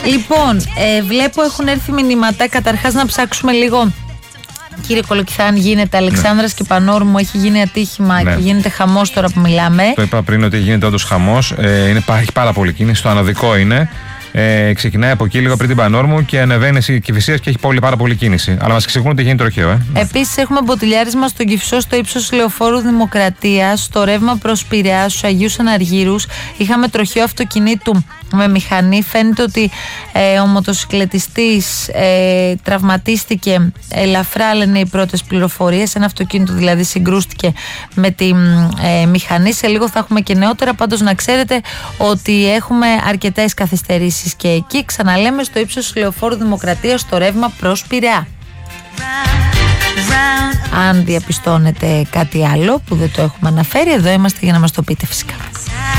Λοιπόν, βλέπω έχουν έρθει μηνύματα. Καταρχάς να ψάξουμε λίγο, κύριε Κολοκυθά, αν γίνεται. Αλεξάνδρας και Πανόρμου, έχει γίνει ατύχημα και γίνεται χαμός τώρα που μιλάμε. Το είπα πριν ότι γίνεται όντως χαμός. Έχει πάρα πολύ κίνηση. Το ανωδικό είναι. Ξεκινάει από εκεί λίγο πριν την Πανόρμου και ανεβαίνει σε Κηφισίας και έχει πάρα πολύ κίνηση. Αλλά μας εξηγούν ότι γίνει τροχαίο. Επίσης, έχουμε μποτιλιάρισμα στον Κηφισό στο ύψος Λεωφόρου Δημοκρατίας, στο ρεύμα προς Πειραιά, στους Αγίους Αναργύρους. Είχαμε τροχαίο αυτοκινήτου με μηχανή. Φαίνεται ότι ο μοτοσυκλετιστής τραυματίστηκε ελαφρά, λένε οι πρώτες πληροφορίες. Ένα αυτοκίνητο δηλαδή συγκρούστηκε με τη μηχανή. Σε λίγο θα έχουμε και νεότερα. Πάντως να ξέρετε ότι έχουμε αρκετές καθυστερήσεις και εκεί. Ξαναλέμε, στο ύψος Λεωφόρου Δημοκρατίας, στο ρεύμα προς Πειραιά. Αν διαπιστώνετε κάτι άλλο που δεν το έχουμε αναφέρει, εδώ είμαστε για να μας το πείτε φυσικά.